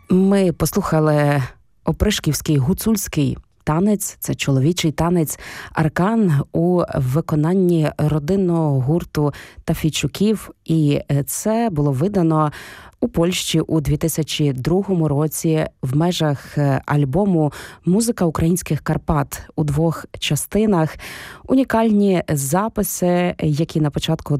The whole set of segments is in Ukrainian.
Ми послухали опришківський гуцульський танець, це чоловічий танець «Аркан» у виконанні родинного гурту Тафійчуків, і це було видано у Польщі у 2002 році в межах альбому «Музика українських Карпат» у 2 частинах. Унікальні записи, які на початку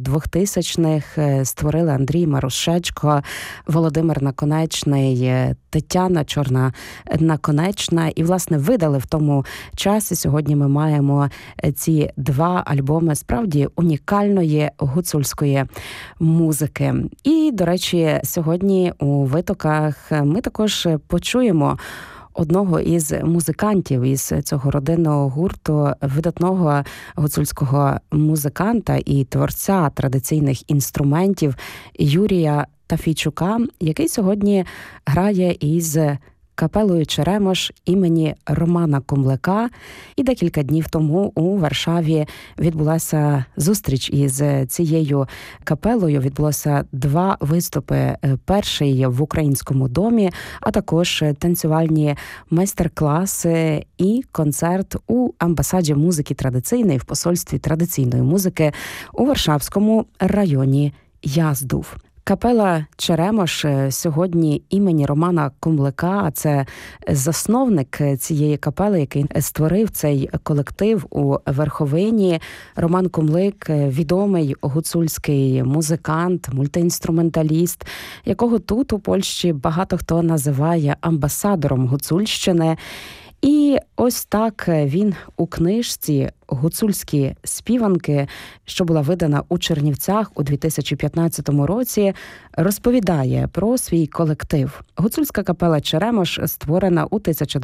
2000-х створили Андрій Марушечко, Володимир Наконечний, Тетяна Чорна-Наконечна. І, власне, видали в тому часі. Сьогодні ми маємо ці 2 альбоми справді унікальної гуцульської музики. І, до речі, сьогодні у «Витоках» ми також почуємо одного із музикантів із цього родинного гурту, видатного гуцульського музиканта і творця традиційних інструментів Юрія Тафійчука, який сьогодні грає із капелою «Черемош» імені Романа Кумлика. І декілька днів тому у Варшаві відбулася зустріч із цією капелою. Відбулося 2 виступи. Перший в Українському домі, а також танцювальні майстер-класи і концерт у амбасаді музики традиційної, в посольстві традиційної музики у Варшавському районі Яздув. Капела «Черемош» сьогодні імені Романа Кумлика, це засновник цієї капели, який створив цей колектив у Верховині. Роман Кумлик – відомий гуцульський музикант, мультиінструменталіст, якого тут у Польщі багато хто називає амбасадором Гуцульщини. І ось так він у книжці «Гуцульські співанки», що була видана у Чернівцях у 2015 році, розповідає про свій колектив. Гуцульська капела «Черемош» створена у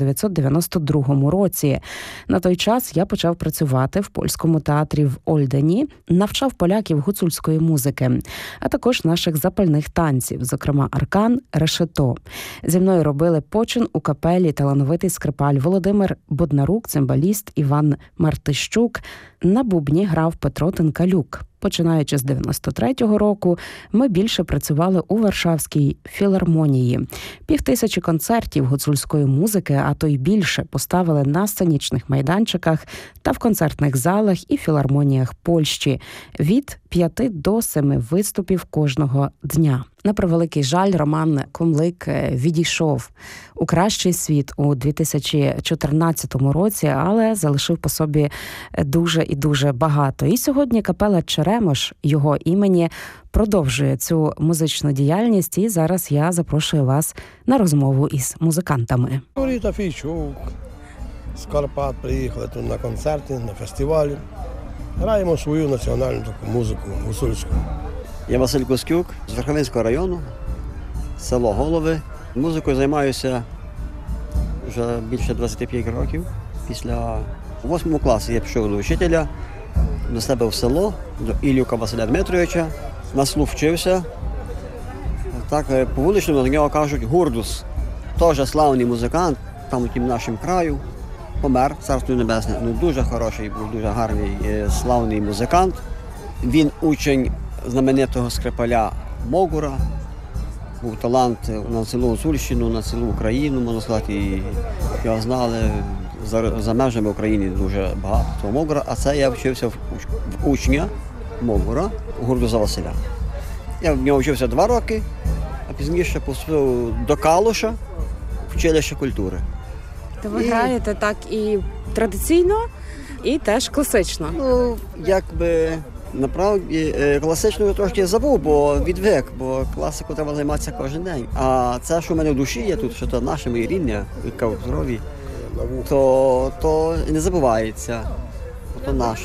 1992 році. На той час я почав працювати в польському театрі в Ольдені, навчав поляків гуцульської музики, а також наших запальних танців, зокрема «Аркан», «Решето». Зі мною робили почин у капелі талановитий скрипаль Володимир Боднарук, цимбаліст Іван Мартищук. На бубні грав Петро Тенкалюк. Починаючи з 93-го року, ми більше працювали у Варшавській філармонії. 5000 концертів гуцульської музики, а то й більше, поставили на сценічних майданчиках та в концертних залах і філармоніях Польщі. Від 5 до 7 виступів кожного дня. На превеликий жаль, Роман Кумлик відійшов у кращий світ у 2014 році, але залишив по собі дуже і дуже багато. І сьогодні капела «Черемош» його імені продовжує цю музичну діяльність, і зараз я запрошую вас на розмову із музикантами. Юрій Тафійчук з Карпат приїхали тут на концерти, на фестивалі. Граємо свою національну таку музику гуцульську. Я Василь Коскюк з Верховинського району, село Голови. Музикою займаюся вже більше 25 років. Після 8 класу я пішов до вчителя, до себе в село, до Ілюка Василя Дмитровича. На слух вчився. Так, по вуличному до нього кажуть Гурдус. Теж славний музикант, там у тім нашому краю. Помер, царство небесне. Ну, дуже хороший, був дуже гарний, славний музикант. Він учень знаменитого скрипаля Могура. Був талант на цілу Гуцульщину, на цілу Україну, можна сказати, і його знали за межами України дуже багато того Могура. А це я вчився в учня Могура, Гурдуза Василя. Я в нього вчився 2 роки, а пізніше поступив до Калуша в училище культури. То ви граєте так і традиційно, і теж класично? Ну, якби, направді, класичну я трошки забув, бо відвик, бо класику треба займатися кожен день. А це, що в мене в душі є тут, що це наше моє рідне, яке в здоров'ї, то не забувається, то наше.